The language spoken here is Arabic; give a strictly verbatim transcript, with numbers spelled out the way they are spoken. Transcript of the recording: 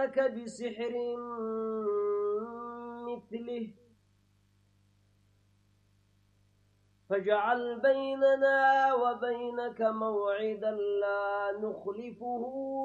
نأتينك بسحر مثله فاجعل بيننا وبينك موعدا لا نخلفه